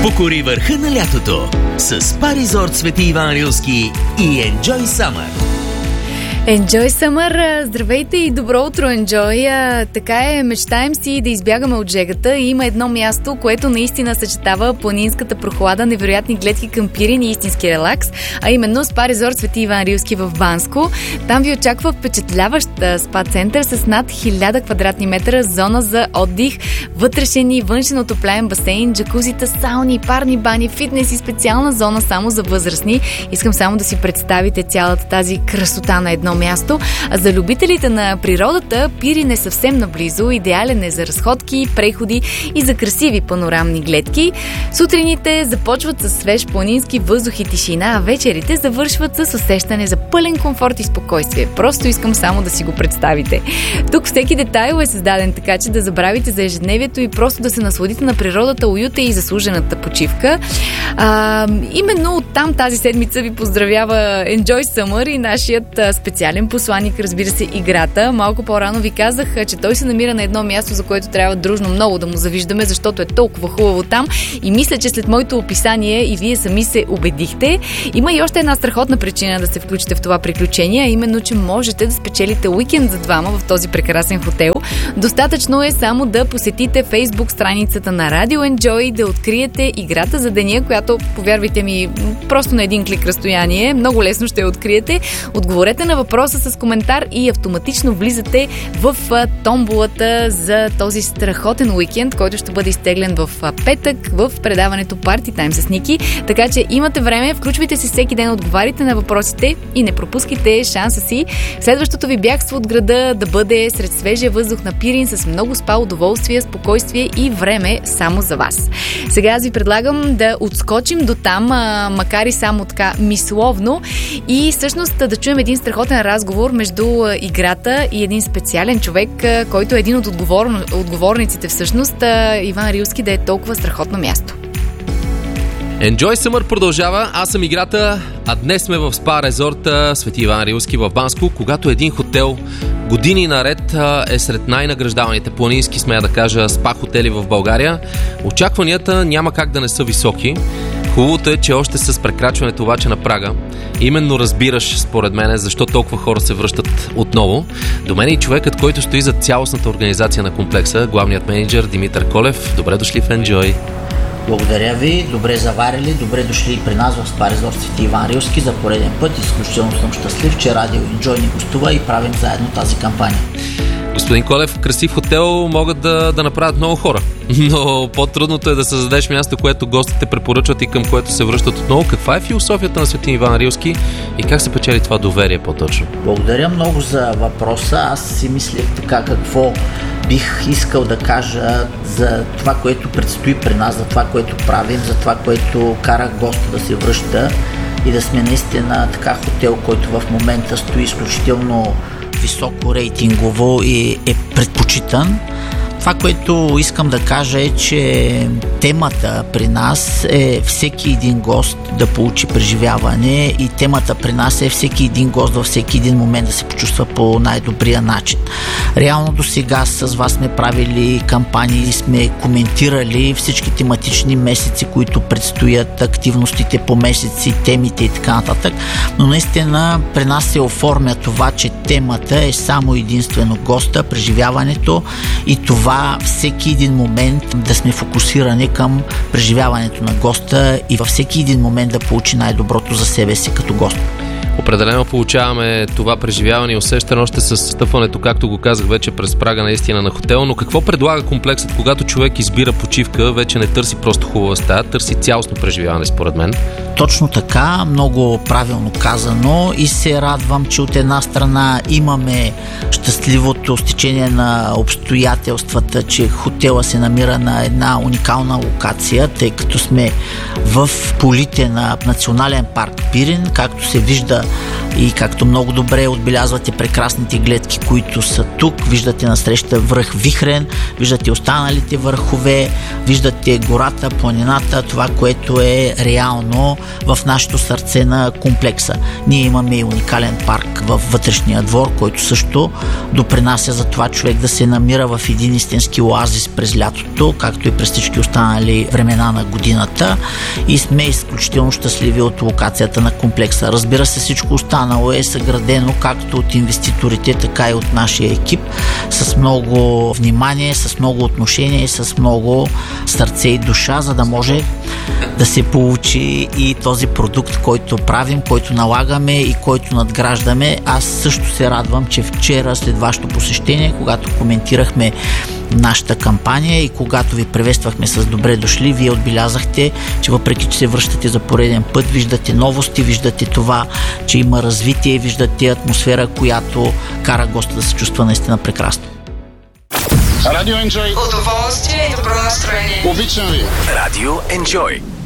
Покори върха на лятото с Spa Resort Свети Иван Рилски и Enjoy Summer. Enjoy Summer, здравейте и добро утро, Enjoy. Така е, мечтаем си да избягаме от жегата и има едно място, което наистина съчетава планинската прохлада, невероятни гледки към Пирин и истински релакс, а именно Spa Resort Свети Иван Рилски в Банско. Там ви очаква впечатляващ спа център с над 1000 квадратни метра, зона за отдих, вътрешен и външен отопляем басейн, джакузита, сауни, парни бани, фитнес и специална зона само за възрастни. Искам само да си представите цялата тази красота на едно място. А за любителите на природата, Пирин е съвсем наблизо, идеален е за разходки, преходи и за красиви панорамни гледки. Сутрините започват с свеж планински въздух и тишина, а вечерите завършват с усещане за пълен комфорт и спокойствие. Просто искам само да си го представите. Тук всеки детайл е създаден така, че да забравите за ежедневието и просто да се насладите на природата, уюта и заслужената почивка. Именно оттам тази седмица ви поздравява Enjoy Summer и нашият специален посланик, разбира се, играта. Малко по-рано ви казах, че той се намира на едно място, за което трябва дружно много да му завиждаме, защото е толкова хубаво там и мисля, че след моето описание и вие сами се убедихте. Има и още една страхотна причина да се включите в това приключение, а именно, че можете да спечелите уикенд за двама в този прекрасен хотел. Достатъчно е само да посетите Фейсбук страницата на Radio Enjoy, да откриете играта за деня, която, повярвайте ми, просто на един клик разстояние, много лесно ще я откриете. Отговорете на въпроса с коментар и автоматично влизате в томболата за този страхотен уикенд, който ще бъде изтеглен в петък в предаването Party Time с Ники. Така че имате време, включвайте се всеки ден, отговаряйте на въпросите и не пропускайте шанса си следващото ви бягство от града да бъде сред свежия въздух на Пирин с много спа, удоволствие, спокойствие и време само за вас. Сега аз ви предлагам да отскочим до там, макар и само така мисловно, и всъщност да чуем един страхотен разговор между играта и един специален човек, който е един от отговорниците всъщност, Иван Рилски, да е толкова страхотно място. Enjoy Summer продължава. Аз съм играта, а днес сме в спа резорта Свети Иван Рилски в Банско, когато един хотел години наред е сред най-награждаваните планински, смея да кажа, спа хотели в България. Очакванията няма как да не са високи. Хубавото е, че още с прекрачването обаче на прага, именно разбираш, според мен, защо толкова хора се връщат отново. До мен и човекът, който стои за цялостната организация на комплекса, главният менеджер Димитър Колев. Добре дошли в Enjoy. Благодаря ви, добре заварили, добре дошли при нас в Spa Resort Свети Иван Рилски за пореден път. Изключително съм щастлив, че Радио Enjoy ни гостува и правим заедно тази кампания. Господин Колев, красив хотел могат да направят много хора, но по-трудното е да създадеш място, което гостите препоръчват и към което се връщат отново. Каква е философията на Свети Иван Рилски и как се печели това доверие по-точно? Благодаря много за въпроса. Аз си мислех така какво бих искал да кажа за това, което предстои при нас, за това, което правим, за това, което кара госта да се връща и да сме наистина така хотел, който в момента стои изключително високо рейтингово и е предпочитан. Това, което искам да кажа е, че темата при нас е всеки един гост да получи преживяване и темата при нас е всеки един гост във всеки един момент да се почувства по най-добрия начин. Реално до сега с вас сме правили кампании, сме коментирали всички тематични месеци, които предстоят, активностите по месеци, темите и така нататък, но наистина при нас се оформя това, че темата е само единствено госта, преживяването и това всеки един момент да сме фокусирани към преживяването на госта и във всеки един момент да получи най-доброто за себе си като гост. Определено получаваме това преживяване и усещане още с стъпването, както го казах вече, през прага наистина на хотел. Но какво предлага комплексът, когато човек избира почивка, вече не търси просто хубава стая, търси цялостно преживяване, според мен? Точно така, много правилно казано и се радвам, че от една страна имаме щастливото стечение на обстоятелствата, че хотела се намира на една уникална локация, тъй като сме в полите на Национален парк Пирин, както се вижда И както много добре отбелязвате прекрасните гледки, които са тук, виждате насреща връх Вихрен, виждате останалите върхове, виждате гората, планината, това, което е реално в нашето сърце на комплекса. Ние имаме и уникален парк във вътрешния двор, който също допринася за това човек да се намира в един истински оазис през лятото, както и през всички останали времена на годината, и сме изключително щастливи от локацията на комплекса. Разбира се, всичко останало е съградено както от инвеститорите, така и от нашия екип, с много внимание, с много отношение, с много сърце и душа, за да може да се получи и този продукт, който правим, който налагаме и който надграждаме. Аз също се радвам, че вчера след вашето посещение, когато коментирахме нашата кампания и когато ви приветствахме с добре дошли, вие отбелязахте, че въпреки че се връщате за пореден път, виждате новости, виждате това, че има развитие, виждате атмосфера, която кара госта да се чувства наистина прекрасно. Радио Enjoy. Удоволствие и добро настроение. Обичам ви. Радио Enjoy.